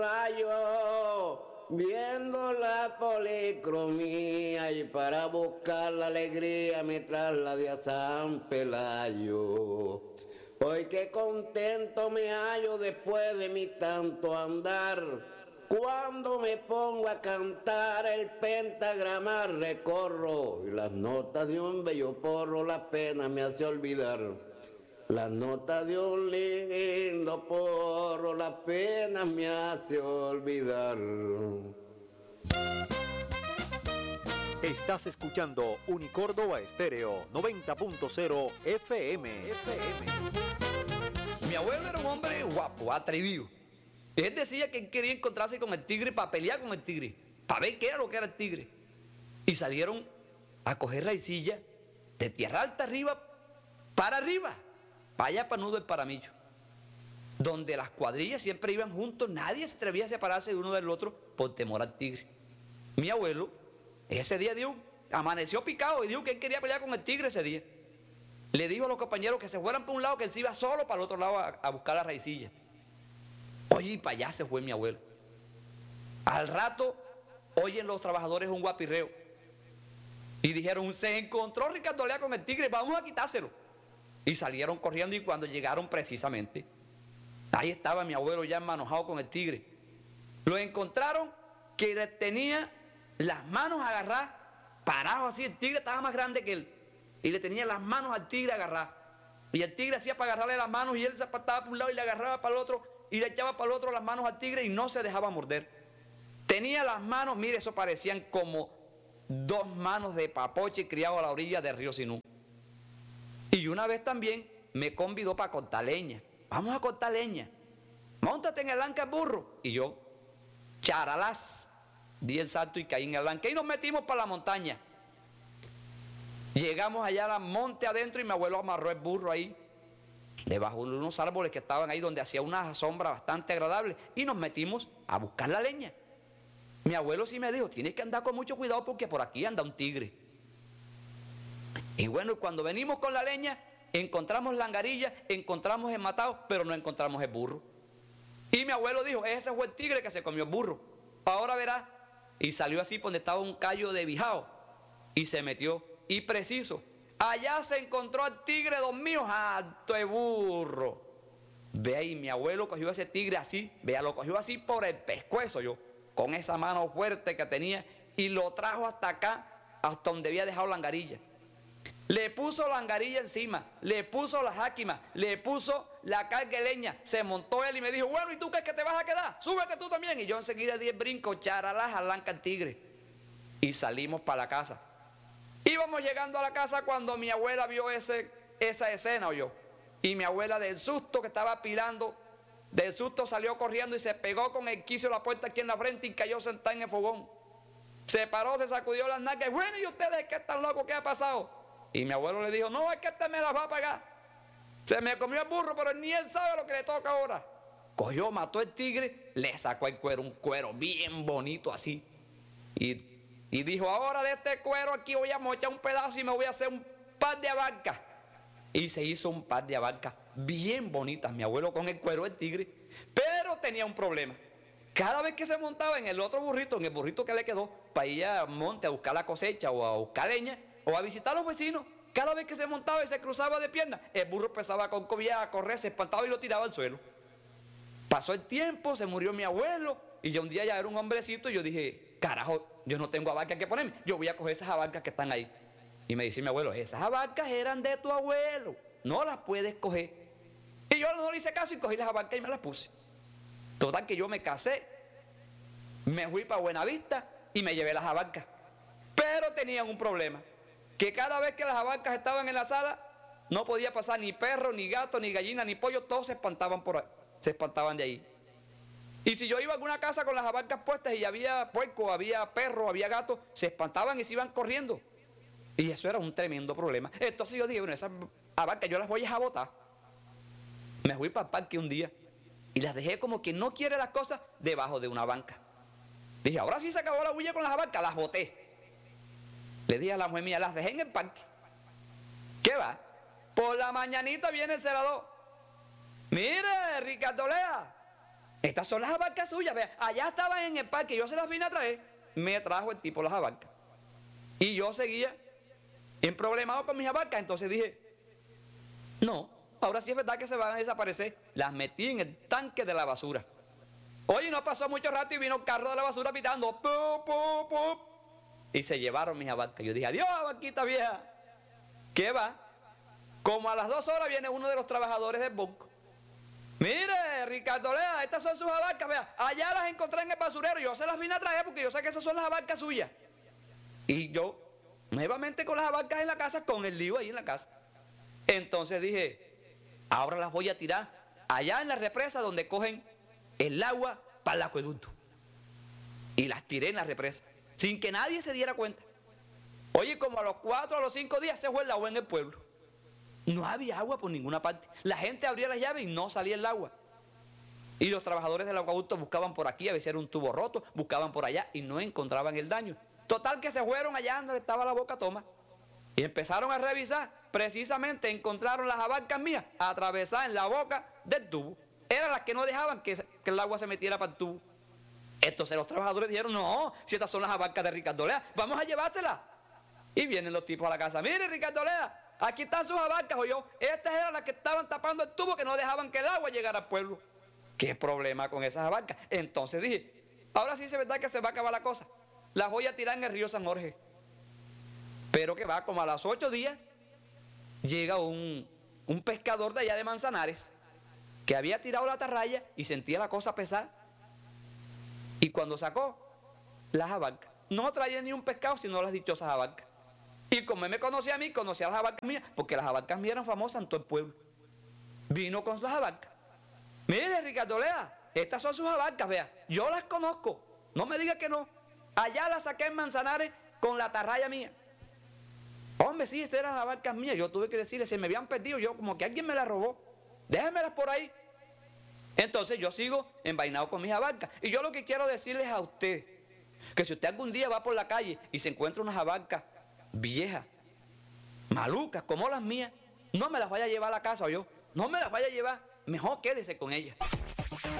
Rayo, viendo la policromía y para buscar la alegría me trasladé a San Pelayo. Hoy qué contento me hallo después de mi tanto andar. Cuando me pongo a cantar el pentagrama recorro y las notas de un bello porro la pena me hace olvidar. La nota de un lindo porro, la pena me hace olvidar. Estás escuchando Unicórdoba Estéreo 90.0 FM. Mi abuelo era un hombre guapo, atrevido. Él decía que él quería encontrarse con el tigre para pelear con el tigre, para ver qué era lo que era el tigre. Y salieron a coger raicilla de tierra alta arriba, para allá para Nudo del Paramillo, donde las cuadrillas siempre iban juntos, nadie se atrevía a separarse de uno del otro por temor al tigre. Mi abuelo ese día amaneció picado y dijo que él quería pelear con el tigre ese día. Le dijo a los compañeros que se fueran para un lado, que él se iba solo para el otro lado a buscar la raicilla. Oye, y para allá se fue mi abuelo. Al rato oyen los trabajadores un guapirreo y dijeron: se encontró Ricardo Lea con el tigre, vamos a quitárselo. Y salieron corriendo, y cuando llegaron precisamente, ahí estaba mi abuelo ya enmanojado con el tigre. Lo encontraron que le tenía las manos agarradas, parado así. El tigre estaba más grande que él y le tenía las manos al tigre agarradas. Y el tigre hacía para agarrarle las manos y él se apartaba por un lado y le agarraba para el otro y le echaba para el otro las manos al tigre y no se dejaba morder. Tenía las manos, mire, eso parecían como dos manos de papoche criado a la orilla del río Sinú. Y una vez también me convidó para cortar leña. Vamos a cortar leña. Móntate en el lanca burro. Y yo, charalás, di el salto y caí en el lanca y nos metimos para la montaña. Llegamos allá al monte adentro y mi abuelo amarró el burro ahí, debajo de unos árboles que estaban ahí donde hacía una sombra bastante agradable, y nos metimos a buscar la leña. Mi abuelo sí me dijo: tienes que andar con mucho cuidado porque por aquí anda un tigre. Y bueno, cuando venimos con la leña, encontramos langarilla, encontramos el matado, pero no encontramos el burro. Y mi abuelo dijo: ese fue el tigre que se comió el burro. Ahora verá. Y salió así por donde estaba un callo de bijao y se metió. Y preciso, allá se encontró al tigre dormido, alto de burro. Ve ahí, mi abuelo cogió ese tigre así, vea, lo cogió así por el pescuezo, yo, con esa mano fuerte que tenía, y lo trajo hasta acá, hasta donde había dejado langarilla. Le puso la angarilla encima, le puso la jáquima, le puso la carga de leña, se montó él y me dijo: bueno, ¿y tú qué es que te vas a quedar? Súbete tú también. Y yo enseguida di el brinco, charalás, alanca el tigre. Y salimos para la casa. Íbamos llegando a la casa cuando mi abuela vio esa escena, oyó. Y mi abuela, del susto que estaba pilando, del susto salió corriendo y se pegó con el quicio de la puerta aquí en la frente y cayó sentada en el fogón. Se paró, se sacudió las nalgas. Bueno, ¿y ustedes qué están locos? ¿Qué ha pasado? Y mi abuelo le dijo: no, es que este me las va a pagar. Se me comió el burro, pero ni él sabe lo que le toca ahora. Cogió, mató el tigre, le sacó el cuero, un cuero bien bonito así. Y dijo: ahora de este cuero aquí voy a mochar un pedazo y me voy a hacer un par de abarcas. Y se hizo un par de abarcas bien bonitas, mi abuelo, con el cuero del tigre. Pero tenía un problema. Cada vez que se montaba en el otro burrito, en el burrito que le quedó, para ir al monte a buscar la cosecha o a buscar leña, o a visitar a los vecinos, cada vez que se montaba y se cruzaba de piernas, el burro empezaba con cobilla a correr, se espantaba y lo tiraba al suelo. Pasó el tiempo, se murió mi abuelo, y yo un día ya era un hombrecito y yo dije: carajo, yo no tengo abarcas que ponerme, yo voy a coger esas abarcas que están ahí. Y me dice mi abuelo: esas abarcas eran de tu abuelo, no las puedes coger. Y yo no le hice caso y cogí las abarcas y me las puse. Total que yo me casé, me fui para Buenavista y me llevé las abarcas. Pero tenían un problema, que cada vez que las abarcas estaban en la sala, no podía pasar ni perro, ni gato, ni gallina, ni pollo, todos se espantaban se espantaban de ahí. Y si yo iba a alguna casa con las abarcas puestas y había puerco, había perro, había gato, se espantaban y se iban corriendo. Y eso era un tremendo problema. Entonces yo dije: bueno, esas abarcas yo las voy a botar. Me fui para el parque un día y las dejé como quien no quiere las cosas debajo de una banca. Dije: ahora sí se acabó la bulla con las abarcas, las boté. Le dije a la mujer mía: las dejé en el parque. ¿Qué va? Por la mañanita viene el celador. Mire, Ricardo Lea, estas son las abarcas suyas, vea, allá estaban en el parque, yo se las vine a traer. Me trajo el tipo las abarcas. Y yo seguía emproblemado con mis abarcas, entonces dije, no, ahora sí es verdad que se van a desaparecer. Las metí en el tanque de la basura. Oye, no pasó mucho rato y vino el carro de la basura pitando, ¡pum, pum, pum! Y se llevaron mis abarcas. Yo dije, adiós, abarquita vieja. ¿Qué va? Como a las 2 horas viene uno de los trabajadores del banco. Mire, Ricardo Lea, estas son sus abarcas, vea, allá las encontré en el basurero, yo se las vine a traer porque yo sé que esas son las abarcas suyas. Y yo, nuevamente con las abarcas en la casa, con el lío ahí en la casa. Entonces dije, ahora las voy a tirar allá en la represa donde cogen el agua para el acueducto. Y las tiré en la represa, sin que nadie se diera cuenta. Oye, como a los 4 o a los 5 días se fue el agua en el pueblo. No había agua por ninguna parte. La gente abría las llaves y no salía el agua. Y los trabajadores del acueducto buscaban por aquí, a veces era un tubo roto, buscaban por allá y no encontraban el daño. Total que se fueron allá donde estaba la boca toma y empezaron a revisar. Precisamente encontraron las abarcas mías atravesadas en la boca del tubo. Eran las que no dejaban que el agua se metiera para el tubo. Entonces los trabajadores dijeron, no, si estas son las abarcas de Ricardo Lea, vamos a llevárselas. Y vienen los tipos a la casa, mire Ricardo Lea, aquí están sus abarcas, o yo, estas eran las que estaban tapando el tubo que no dejaban que el agua llegara al pueblo. ¿Qué problema con esas abarcas? Entonces dije, ahora sí es verdad que se va a acabar la cosa. Las voy a tirar en el río San Jorge. Pero que va, como a los 8 días, llega un pescador de allá de Manzanares, que había tirado la atarraya y sentía la cosa pesar. Y cuando sacó las abarcas, no traía ni un pescado, sino las dichosas abarcas. Y como él me conocía a mí, conocía las abarcas mías, porque las abarcas mías eran famosas en todo el pueblo. Vino con las abarcas. Mire, Ricardo Lea, estas son sus abarcas, vea, yo las conozco, no me diga que no. Allá las saqué en Manzanares con la atarraya mía. Hombre, sí, estas eran las abarcas mías. Yo tuve que decirle, se me habían perdido, yo como que alguien me las robó. Déjenmelas por ahí. Entonces yo sigo envainado con mis abarcas. Y yo lo que quiero decirles a ustedes, que si usted algún día va por la calle y se encuentra unas abarcas viejas, malucas, como las mías, no me las vaya a llevar a la casa, o yo, no me las vaya a llevar, mejor quédese con ellas.